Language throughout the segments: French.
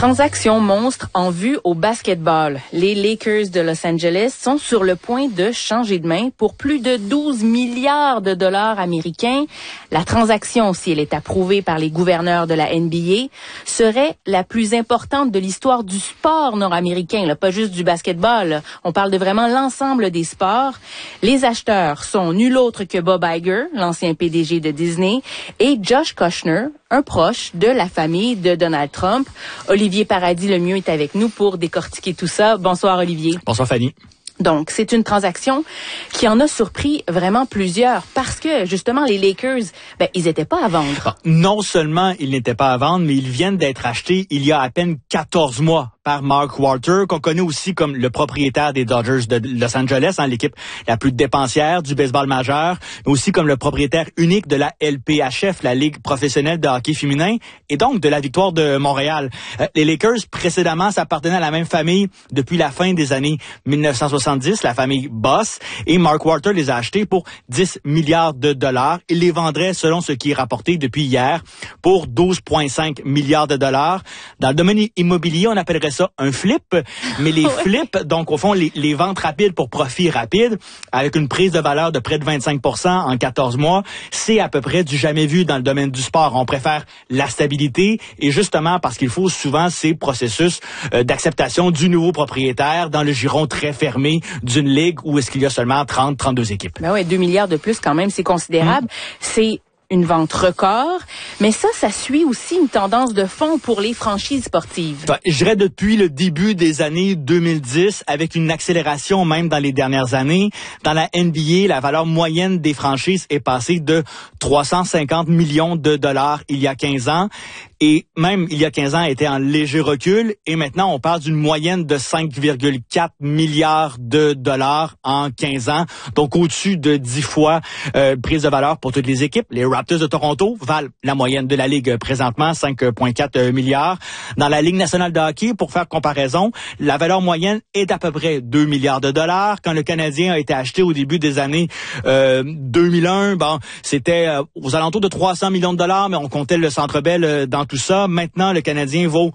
Transaction monstre en vue au basketball. Les Lakers de Los Angeles sont sur le point de changer de main pour plus de 12 milliards de dollars américains. La transaction, si elle est approuvée par les gouverneurs de la NBA, serait la plus importante de l'histoire du sport nord-américain, là, pas juste du basketball. Là. On parle de vraiment l'ensemble des sports. Les acheteurs sont nul autre que Bob Iger, l'ancien PDG de Disney, et Josh Kushner, un proche de la famille de Donald Trump. Olivier Paradis-Lemieux est avec nous pour décortiquer tout ça. Bonsoir Olivier. Bonsoir Fanny. Donc, c'est une transaction qui en a surpris vraiment plusieurs parce que, justement, les Lakers, ils n'étaient pas à vendre. Non seulement ils n'étaient pas à vendre, mais ils viennent d'être achetés il y a à peine 14 mois par Mark Walter, qu'on connaît aussi comme le propriétaire des Dodgers de Los Angeles, l'équipe la plus dépensière du baseball majeur, mais aussi comme le propriétaire unique de la LPHF, la Ligue professionnelle de hockey féminin, et donc de la victoire de Montréal. Les Lakers, précédemment, ça appartenait à la même famille depuis la fin des années 1970, la famille Boss, et Mark Walter les a achetés pour 10 milliards de dollars. Il les vendrait, selon ce qui est rapporté depuis hier, pour 12,5 milliards de dollars. Dans le domaine immobilier, on appellerait ça un flip, mais les flips, donc au fond, les ventes rapides pour profit rapide, avec une prise de valeur de près de 25% en 14 mois, c'est à peu près du jamais vu dans le domaine du sport. On préfère la stabilité et justement parce qu'il faut souvent ces processus d'acceptation du nouveau propriétaire dans le giron très fermé d'une ligue où est-ce qu'il y a seulement 32 équipes. 2 milliards de plus quand même, c'est considérable. C'est une vente record, mais ça suit aussi une tendance de fond pour les franchises sportives. Je dirais depuis le début des années 2010, avec une accélération même dans les dernières années. Dans la NBA, la valeur moyenne des franchises est passée de 350 millions de dollars il y a 15 ans. Et même il y a 15 ans, elle était en léger recul. Et maintenant, on parle d'une moyenne de 5,4 milliards de dollars en 15 ans. Donc, au-dessus de 10 fois prise de valeur pour toutes les équipes. Les Raptors de Toronto valent la moyenne de la Ligue présentement, 5,4 milliards. Dans la Ligue nationale de hockey, pour faire comparaison, la valeur moyenne est d'à peu près 2 milliards de dollars. Quand le Canadien a été acheté au début des années 2001, c'était aux alentours de 300 millions de dollars, mais on comptait le Centre Bell dans tout ça. Maintenant, le Canadien vaut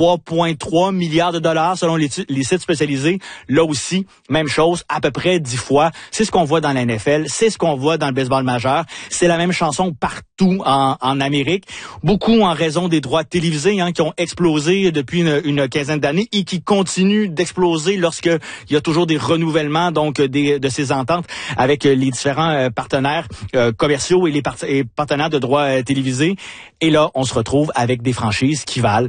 3,3 milliards de dollars selon les sites spécialisés. Là aussi, même chose, à peu près 10 fois. C'est ce qu'on voit dans la NFL, c'est ce qu'on voit dans le baseball majeur. C'est la même chanson partout en Amérique. Beaucoup en raison des droits télévisés qui ont explosé depuis une quinzaine d'années et qui continuent d'exploser lorsqu'il y a toujours des renouvellements de ces ententes avec les différents partenaires commerciaux et les partenaires de droits télévisés. Et là, on se retrouve avec des franchises qui valent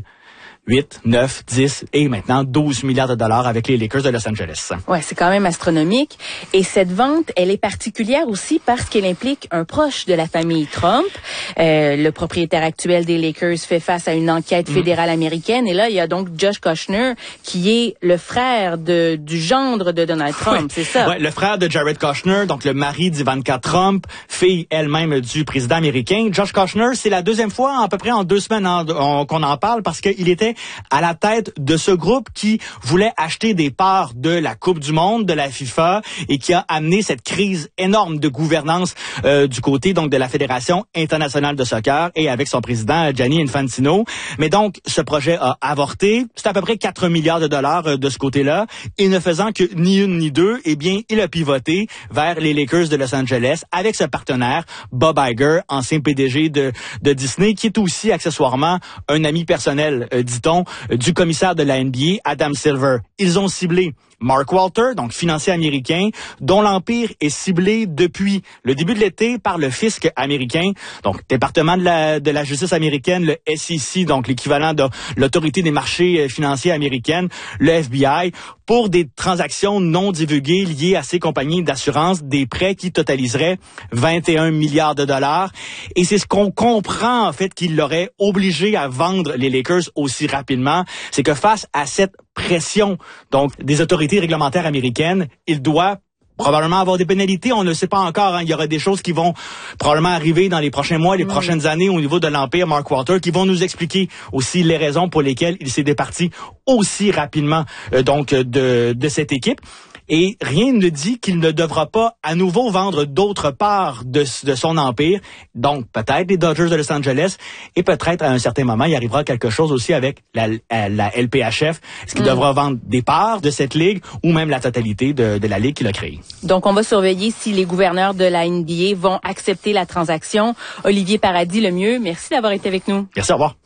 8, 9, 10 et maintenant 12 milliards de dollars avec les Lakers de Los Angeles. Ouais, c'est quand même astronomique. Et cette vente, elle est particulière aussi parce qu'elle implique un proche de la famille Trump. Le propriétaire actuel des Lakers fait face à une enquête fédérale américaine. Et là, il y a donc Josh Kushner, qui est le frère du gendre de Donald Trump, c'est ça? Ouais, le frère de Jared Kushner, donc le mari d'Ivanka Trump, fille elle-même du président américain. Josh Kushner, c'est la deuxième fois à peu près en 2 semaines qu'on en parle parce qu'il était à la tête de ce groupe qui voulait acheter des parts de la Coupe du Monde, de la FIFA, et qui a amené cette crise énorme de gouvernance du côté donc de la Fédération internationale de soccer et avec son président Gianni Infantino. Mais donc, ce projet a avorté. C'est à peu près 4 milliards de dollars de ce côté-là. Et ne faisant que ni une ni deux, il a pivoté vers les Lakers de Los Angeles avec ce partenaire, Bob Iger, ancien PDG de Disney, qui est aussi accessoirement un ami personnel, dit-on, du commissaire de la NBA, Adam Silver. Ils ont ciblé Mark Walter, donc financier américain, dont l'empire est ciblé depuis le début de l'été par le fisc américain, donc département de la justice américaine, le SEC, donc l'équivalent de l'autorité des marchés financiers américaine, le FBI, pour des transactions non divulguées liées à ces compagnies d'assurance, des prêts qui totaliseraient 21 milliards de dollars. Et c'est ce qu'on comprend, en fait, qu'il l'aurait obligé à vendre les Lakers aussi rapidement. C'est que face à cette pression, donc, des autorités réglementaires américaines, il doit probablement avoir des pénalités, on ne sait pas encore. Il y aura des choses qui vont probablement arriver dans les prochains mois, les prochaines années au niveau de l'empire Mark Walter, qui vont nous expliquer aussi les raisons pour lesquelles il s'est départi aussi rapidement de cette équipe. et rien ne dit qu'il ne devra pas à nouveau vendre d'autres parts de son empire. Donc, peut-être les Dodgers de Los Angeles, et peut-être à un certain moment, il arrivera quelque chose aussi avec la LPHF. Est-ce qu'il devra vendre des parts de cette ligue ou même la totalité de la ligue qu'il a créée? Donc, on va surveiller si les gouverneurs de la NBA vont accepter la transaction. Olivier Paradis, le mieux, merci d'avoir été avec nous. Merci, au revoir.